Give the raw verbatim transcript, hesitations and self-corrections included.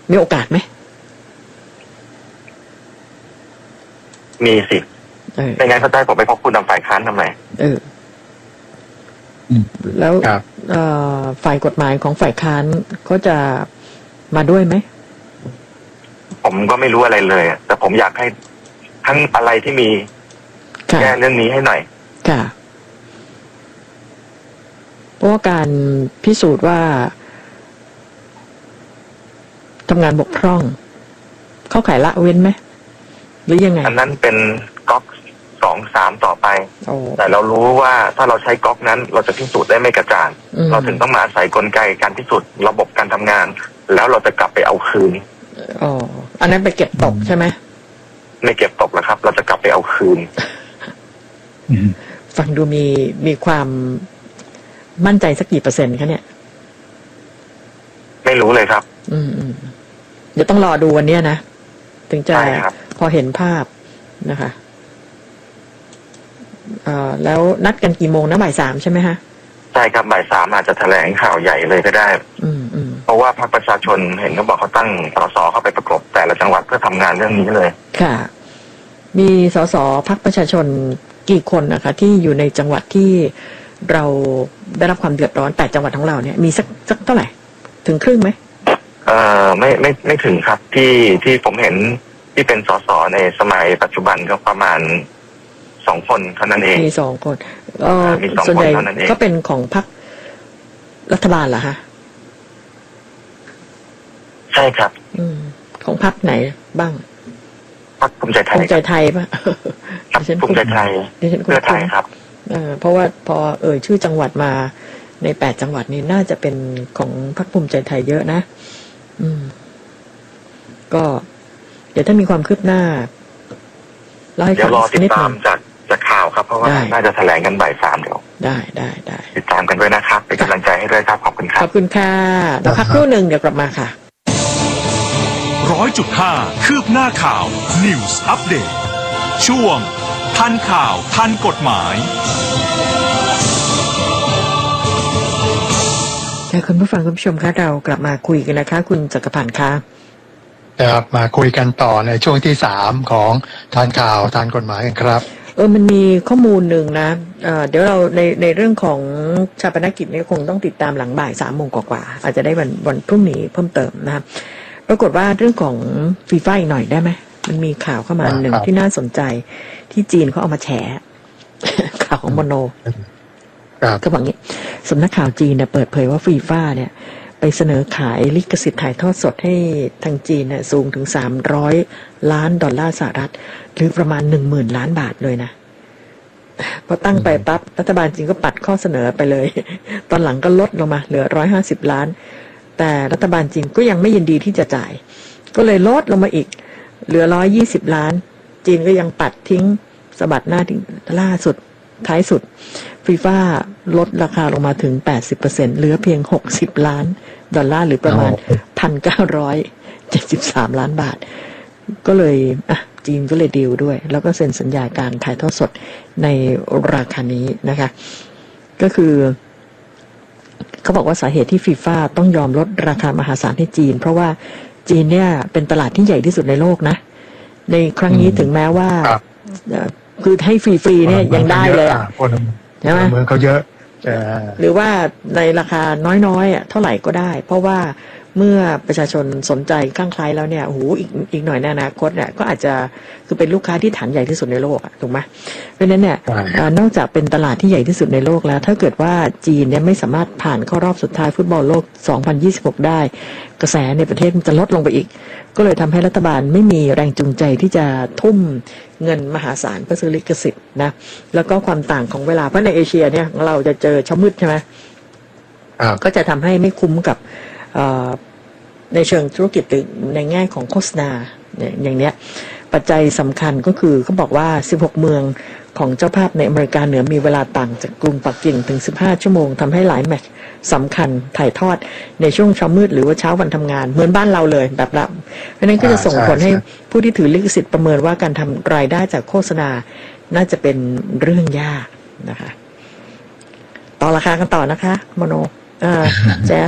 มีโอกาสไหมมีสิไม่งั้นเขาได้ผมไปพบผู้นำฝ่ายค้านทำไมเออแล้วฝ่ายกฎหมายของฝ่ายค้านเขาจะมาด้วยไหมผมก็ไม่รู้อะไรเลยแต่ผมอยากให้ทั้งอะไรที่มีแก้เรื่องนี้ให้หน่อยค่ะเพราะว่าการพิสูจน์ว่าทำงานบกพร่องเข้าข่ายละเว้นไหมหรือยังไงอันนั้นเป็นก๊อกสองสามต่อไปแต่เรารู้ว่าถ้าเราใช้ก๊อกนั้นเราจะพิสูจน์ได้ไม่กระจ่างเราถึงต้องมาอาศัยกลไกการพิสูจน์ระบบการทำงานแล้วเราจะกลับไปเอาคืนอ๋ออันนั้นไปเก็บตกใช่ไหมไม่เก็บตกแล้วครับเราจะกลับไปเอาคืนฟังดูมีมีความมั่นใจสักกี่เปอร์เซ็นต์คะเนี่ยไม่รู้เลยครับอืมอืมเดี๋ยวต้องรอดูวันนี้นะถึงจะพอเห็นภาพนะคะอ่าแล้วนัดกันกี่โมงนะบ่ายสามใช่ไหมฮะใช่ครับบ่ายสามอาจจะแถลงข่าวใหญ่เลยก็ได้อืมอืมเพราะว่าพรรคประชาชนเห็นเขาบอกเขาตั้งสสเข้าไปประกบแต่ละจังหวัดเพื่อทำงานเรื่องนี้เลยค่ะมีสสพรรคประชาชนกี่คนนะคะที่อยู่ในจังหวัดที่เราได้รับความเดือดร้อนแปดจังหวัดของเราเนี่ยมีสักสักเท่าไหร่ถึงครึ่งไหมเอ่อไม่ไม่ไม่ถึงครับที่ที่ผมเห็นที่เป็นสสในสมัยปัจจุบันก็ประมาณสองคนเท่านั้นเองมีสองคนก็ส่วนใหญ่ก็เป็นของพรรครัฐบาลเหรอฮะใช่ครับอืมของพรรคไหนบ้างพรรคภูมิใจไทยภูมิใจไทยป่ะภูมิใจไทยเพื่อไทยครับเออเพราะว่าพอเอ่ยชื่อจังหวัดมาในแปดจังหวัดนี้น่าจะเป็นของพรรคภูมิใจไทยเยอะนะอืมก็เดี๋ยวถ้ามีความคืบหน้าเล่าให้ฟังสักนิดหนึ่งจากจากข่าวครับเพราะว่าน่าจะแถลงกันบ่ายสามเดี๋ยวได้ได้ได้ติดตามกันด้วยนะครับเป็นกำลังใจให้ด้วยครับขอบคุณครับขอบคุณค่ะแล้วพักครู่หนึ่งเดี๋ยวกลับมาค่ะร้อยจุดห้าคืบหน้าข่าว News Update ช่วงทันข่าวทันกฎหมายคุณผู้ฟังคุณผู้ชมคะเรากลับมาคุยกันนะคะคุณจักรพันธ์คะครับมาคุยกันต่อในช่วงที่สามของทันข่าวทันกฎหมายกันครับเออมันมีข้อมูลหนึ่งนะเอ่อเดี๋ยวเราในในเรื่องของชาปนกิจนี่คงต้องติดตามหลังบ่ายสามโมงกว่าๆอาจจะได้วันวันพรุ่งนี้เพิ่มเติมนะครับปรากฏว่าเรื่องของฟีฟ่าอีกหน่อยได้ไหมมันมีข่าวเข้ามาหนึ่งที่น่าสนใจที่จีนเขาเอามาแฉข่าวของโมโนก็บอกงี้สำนักข่าวจีนเนี่ยเปิดเผยว่าฟีฟ่าเนี่ยไปเสนอขายลิขสิทธิ์ถ่ายทอดสดให้ทางจีนเนี่ยสูงถึงสามร้อยล้านดอลลาร์สหรัฐหรือประมาณหนึ่งหมื่นล้านบาทเลยนะพอตั้งไปปั๊บรัฐบาลจีนก็ปัดข้อเสนอไปเลยตอนหลังก็ลดลงมาเหลือร้อยห้าสิบล้านแต่รัฐบาลจีนก็ยังไม่ยินดีที่จะจ่ายก็เลยลดลงมาอีกเหลือร้อยยี่สิบล้านจีนก็ยังปัดทิ้งสะบัดหน้าทิ้งล่าสุดท้ายสุดฟีฟ่าลดราคาลงมาถึง แปดสิบเปอร์เซ็นต์ เหลือเพียงหกสิบล้านดอลลาร์หรือประมาณ หนึ่งพันเก้าร้อยเจ็ดสิบสาม ล้านบาทก็เลยอ่ะจีนก็เลยดีลด้วยแล้วก็เซ็นสัญญาการถ่ายทอดสดในราคานี้นะคะก็คือเขาบอกว่าสาเหตุที่ฟีฟ่าต้องยอมลดราคามหาศาลให้จีนเพราะว่าจีนเนี่ยเป็นตลาดที่ใหญ่ที่สุดในโลกนะในครั้งนี้ถึงแม้ว่าคือให้ฟรีๆเนี่ยยังได้เลยอ่ะใช่ไหมเมืองเขาเยอะหรือว่าในราคาน้อยๆอ่ะเท่าไหร่ก็ได้เพราะว่าเมื่อประชาชนสนใจคลั่งไคล้แล้วเนี่ยโอ้โหอีกอีกหน่อยในอนาคตเนี่ยก็อาจจะคือเป็นลูกค้าที่ฐานใหญ่ที่สุดในโลกอ่ะถูกไหมเพราะฉะนั้นเนี่ยนอกจากเป็นตลาดที่ใหญ่ที่สุดในโลกแล้วถ้าเกิดว่าจีนเนี่ยไม่สามารถผ่านเข้ารอบสุดท้ายฟุตบอลโลกสองพันยี่สิบหกได้กระแสในประเทศมันจะลดลงไปอีกก็เลยทำให้รัฐบาลไม่มีแรงจูงใจที่จะทุ่มเงินมหาศาลเพื่อซื้อลิขสิทธิ์นะแล้วก็ความต่างของเวลาเพราะในเอเชียเนี่ยเราจะเจอเช้ามืดใช่ไหมก็จะทำให้ไม่คุ้มกับในเชิงธุรกิจหรือในแง่ของโฆษณาอย่างเนี้ยปัจจัยสำคัญก็คือเขาบอกว่าสิบหกเมืองของเจ้าภาพในอเมริกาเหนือมีเวลาต่างจากกรุงปักกิ่งถึงสิบห้าชั่วโมงทำให้หลายแมตช์สำคัญถ่ายทอดในช่วงเช้ามืดหรือว่าเช้าวันทำงานเหมือนบ้านเราเลยแบบเราเพราะนั้นก็จะส่งผลให้ผู้ที่ถือลิขสิทธิ์ประเมินว่าการทำรายได้จากโฆษณาน่าจะเป็นเรื่องยากนะคะต่อราคากันต่อนะคะโมโนอ่าแจ๊